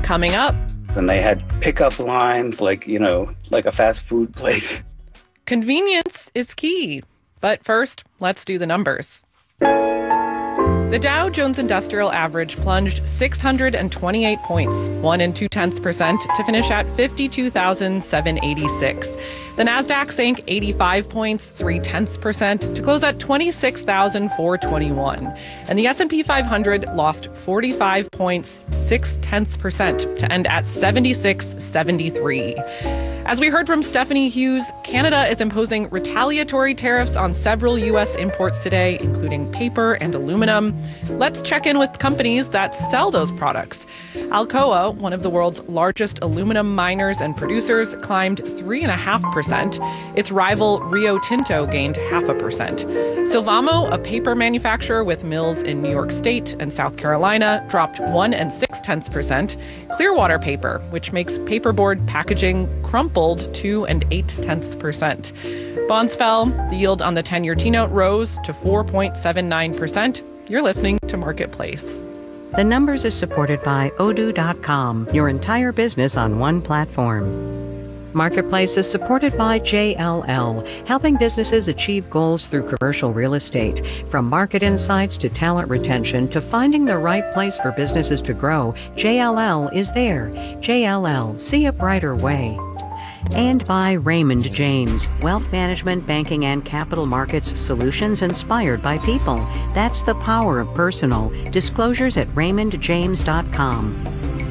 Coming up. And they had pickup lines like a fast food place. Convenience is key. But first, let's do the numbers. The Dow Jones Industrial Average plunged 628 points, 1.2%, to finish at 52,786. The Nasdaq sank 85 points, 0.3%, to close at 26,421. And the S&P 500 lost 45 points, 0.6%, to end at 7673. As we heard from Stephanie Hughes, Canada is imposing retaliatory tariffs on several U.S. imports today, including paper and aluminum. Let's check in with companies that sell those products. Alcoa, one of the world's largest aluminum miners and producers, climbed 3.5%. Its rival Rio Tinto gained 0.5%. Sylvamo, a paper manufacturer with mills in New York State and South Carolina, dropped 1.6%. Clearwater Paper, which makes paperboard packaging, crumpled 2.8%. Bonds fell. The yield on the 10-year T-note rose to 4.79%. You're listening to Marketplace. The Numbers is supported by Odoo.com, your entire business on one platform. Marketplace is supported by JLL, helping businesses achieve goals through commercial real estate. From market insights to talent retention to finding the right place for businesses to grow, JLL is there. JLL, see a brighter way. And by Raymond James, wealth management, banking, and capital markets solutions inspired by people. That's the power of personal. Disclosures at raymondjames.com.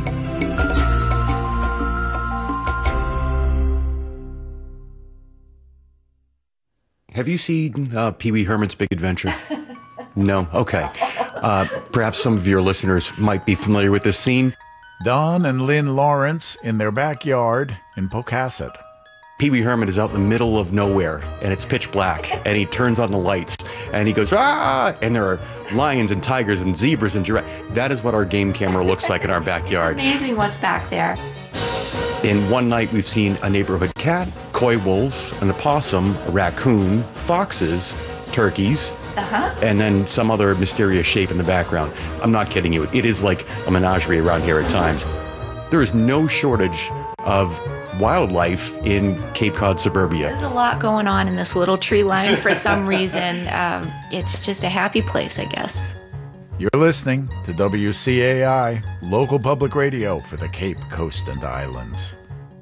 Have you seen Pee Wee Herman's Big Adventure? No? Okay. Perhaps some of your listeners might be familiar with this scene. Don and Lynn Lawrence in their backyard in Pocasset. Pee Wee Herman is out in the middle of nowhere, and it's pitch black, and he turns on the lights, and he goes, ah! And there are lions and tigers and zebras and giraffes. That is what our game camera looks like in our backyard. It's amazing what's back there. In one night, we've seen a neighborhood cat, coy wolves, an opossum, a raccoon, foxes, turkeys, and then some other mysterious shape in the background. I'm not kidding you. It is like a menagerie around here at times. There is no shortage of wildlife in Cape Cod suburbia. There's a lot going on in this little tree line for some reason. It's just a happy place, I guess. You're listening to WCAI, local public radio for the Cape Coast and Islands.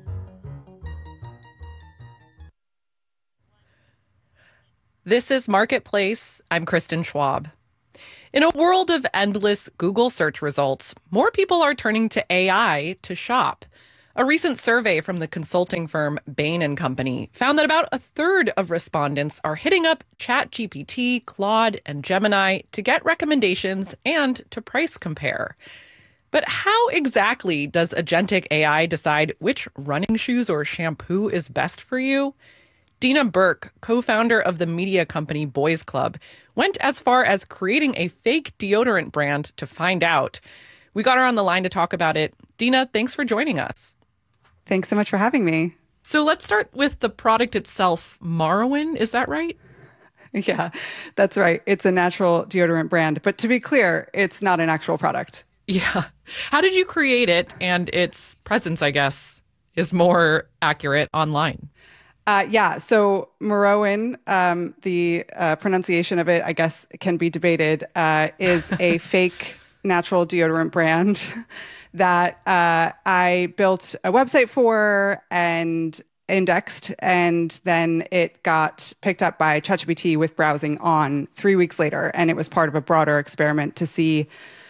This is Marketplace. I'm Kristen Schwab. In a world of endless Google search results, more people are turning to AI to shop. A recent survey from the consulting firm Bain & Company found that about a third of respondents are hitting up ChatGPT, Claude, and Gemini to get recommendations and to price compare. But how exactly does agentic AI decide which running shoes or shampoo is best for you? Dina Burke, co-founder of the media company Boys Club, went as far as creating a fake deodorant brand to find out. We got her on the line to talk about it. Dina, thanks for joining us. Thanks so much for having me. So let's start with the product itself, Marouin, is that right? Yeah, that's right. It's a natural deodorant brand. But to be clear, it's not an actual product. Yeah. How did you create it? And its presence, I guess, is more accurate online. So Marouin, the pronunciation of it, I guess, can be debated, is a fake natural deodorant brand that I built a website for and indexed, and then it got picked up by ChatGPT with browsing on 3 weeks later. And it was part of a broader experiment to see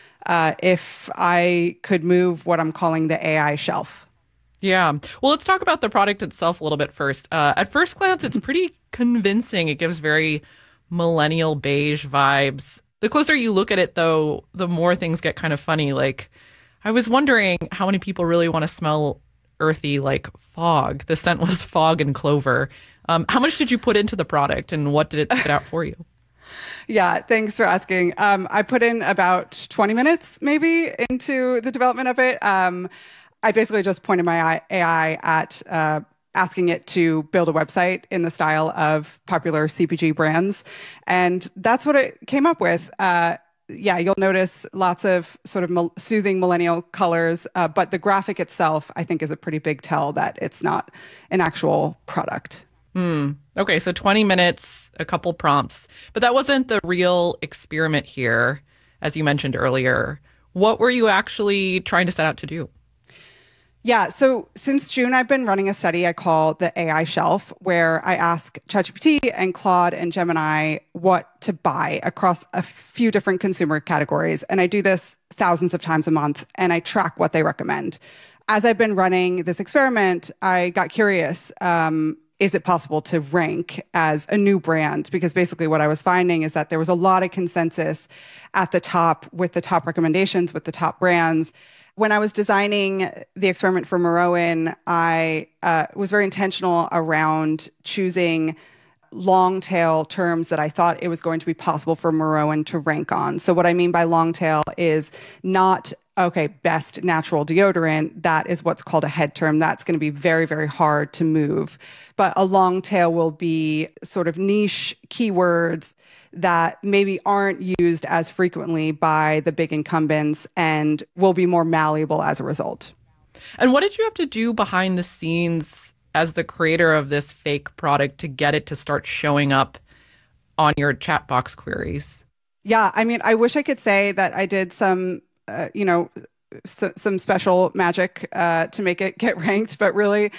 if I could move what I'm calling the AI shelf. Yeah. Well, let's talk about the product itself a little bit first. At first glance, it's pretty convincing. It gives very millennial beige vibes. The closer you look at it, though, the more things get kind of funny. Like, I was wondering how many people really want to smell earthy like fog. The scent was fog and clover. How much did you put into the product, and what did it spit out for you? Yeah, thanks for asking. I put in about 20 minutes maybe into the development of it. I basically just pointed my AI at asking it to build a website in the style of popular CPG brands. And that's what it came up with. yeah, you'll notice lots of sort of soothing millennial colors, but the graphic itself, I think, is a pretty big tell that it's not an actual product. Okay, so 20 minutes, a couple prompts, but that wasn't the real experiment here, as you mentioned earlier. What were you actually trying to set out to do? Yeah, so since June, I've been running a study I call the AI Shelf, where I ask ChatGPT and Claude and Gemini what to buy across a few different consumer categories. And I do this thousands of times a month, and I track what they recommend. As I've been running this experiment, I got curious. Is it possible to rank as a new brand? Because basically what I was finding is that there was a lot of consensus at the top with the top recommendations, with the top brands. When I was designing the experiment for Merowan, I was very intentional around choosing long tail terms that I thought it was going to be possible for Merowan to rank on. So what I mean by long tail is not, okay, best natural deodorant. That is what's called a head term. That's going to be very, very hard to move. But a long tail will be sort of niche keywords that maybe aren't used as frequently by the big incumbents and will be more malleable as a result. And what did you have to do behind the scenes as the creator of this fake product to get it to start showing up on your chat box queries? Yeah, I mean, I wish I could say that I did some, some special magic to make it get ranked, but really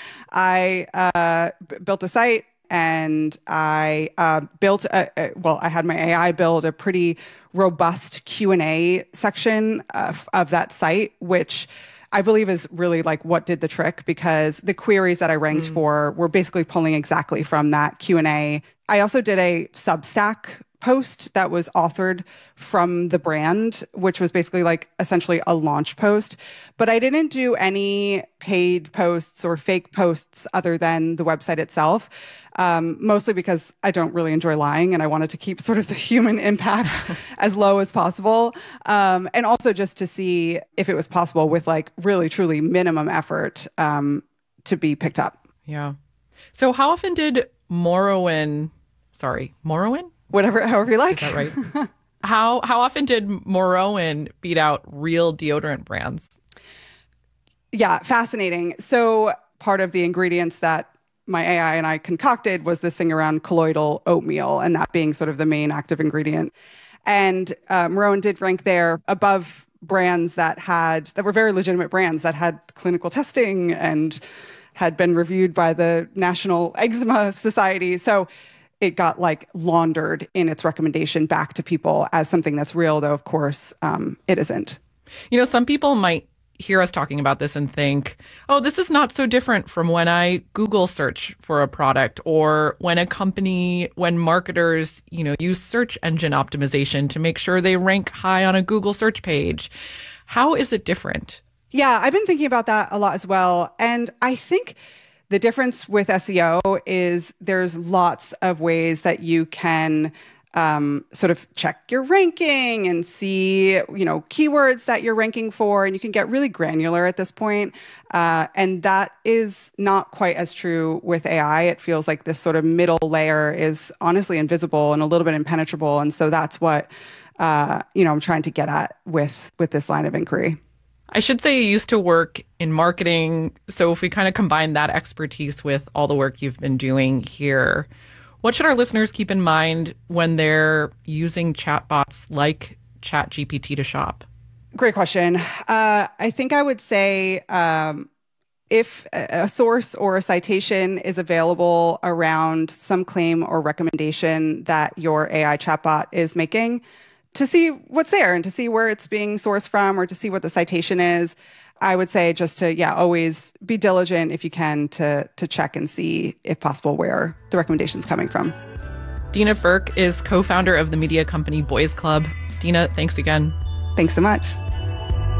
I built a site. And I built I had my AI build a pretty robust Q&A section of that site, which I believe is really like what did the trick, because the queries that I ranked for were basically pulling exactly from that Q&A. I also did a Substack post that was authored from the brand, which was basically like essentially a launch post. But I didn't do any paid posts or fake posts other than the website itself, mostly because I don't really enjoy lying and I wanted to keep sort of the human impact as low as possible. And also just to see if it was possible with like really, truly minimum effort to be picked up. Yeah. So how often did Merowan? However you like. Is that right? How often did Merowan beat out real deodorant brands? Yeah, fascinating. So part of the ingredients that my AI and I concocted was this thing around colloidal oatmeal, and that being sort of the main active ingredient. And Merowan did rank there above brands that were very legitimate brands that had clinical testing and had been reviewed by the National Eczema Society. So it got like laundered in its recommendation back to people as something that's real, though, of course, it isn't. You know, some people might hear us talking about this and think, oh, this is not so different from when I Google search for a product, or when marketers, use search engine optimization to make sure they rank high on a Google search page. How is it different? Yeah, I've been thinking about that a lot as well. And I think the difference with SEO is there's lots of ways that you can sort of check your ranking and see, keywords that you're ranking for, and you can get really granular at this point. And that is not quite as true with AI. It feels like this sort of middle layer is honestly invisible and a little bit impenetrable. And so that's what, I'm trying to get at with this line of inquiry. I should say you used to work in marketing. So if we kind of combine that expertise with all the work you've been doing here, what should our listeners keep in mind when they're using chatbots like ChatGPT to shop? Great question. I think I would say if a source or a citation is available around some claim or recommendation that your AI chatbot is making, to see what's there and to see where it's being sourced from or to see what the citation is, I would say just to, always be diligent if you can to check and see, if possible, where the recommendation's coming from. Dina Burke is co-founder of the media company Boys Club. Dina, thanks again. Thanks so much.